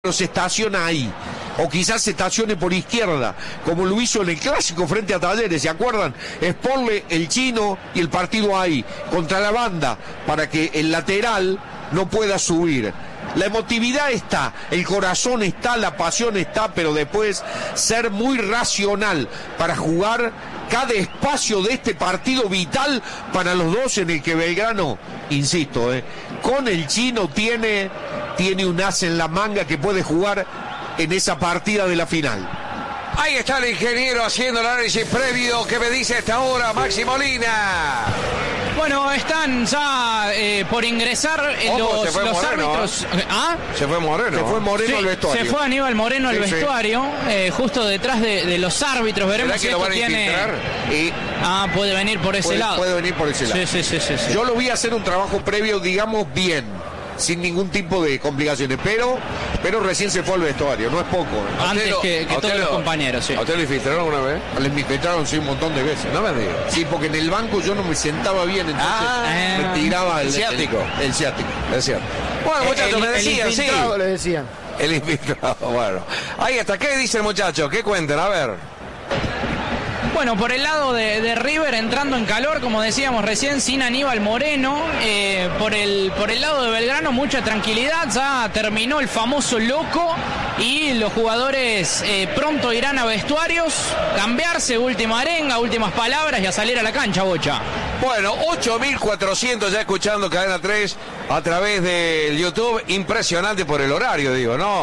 se estaciona ahí, o quizás se estacione por izquierda, como lo hizo en el clásico frente a Talleres, ¿se acuerdan? Exporle el Chino y el partido ahí, contra la banda, para que el lateral no pueda subir. La emotividad está, el corazón está, la pasión está, pero después ser muy racional para jugar cada espacio de este partido vital para los dos, en el que Belgrano, insisto, con el Chino tiene un as en la manga que puede jugar en esa partida de la final. Ahí está el ingeniero haciendo el análisis previo. ¿Qué me dice a esta hora, Maxi Molina? Bueno, están ya por ingresar los árbitros. ¿Ah? Se fue Moreno. Se fue Moreno al vestuario. Se fue Aníbal Moreno al vestuario, justo detrás de los árbitros. Veremos si esto tiene. Puede venir por ese lado. Puede venir por ese lado. Sí. Yo lo vi hacer un trabajo previo, digamos, bien, sin ningún tipo de complicaciones, pero recién se fue al vestuario, no es poco. Antes que todos los compañeros, sí. ¿A usted lo infiltraron alguna vez? Les infiltraron, sí, un montón de veces. No me digas. Sí, porque en el banco yo no me sentaba bien, entonces me tiraba el ciático. El ciático. Es cierto. Bueno, muchachos, me decían, sí. Le decían. El infiltrado, bueno. Ahí está, ¿qué dice el muchacho? ¿Qué cuenten? A ver. Bueno, por el lado de River entrando en calor, como decíamos recién, sin Aníbal Moreno. Por el lado de Belgrano, mucha tranquilidad. Ya terminó el famoso loco y los jugadores pronto irán a vestuarios, cambiarse, última arenga, últimas palabras y a salir a la cancha, Bocha. Bueno, 8.400 ya escuchando Cadena 3 a través del YouTube. Impresionante por el horario, digo, ¿no?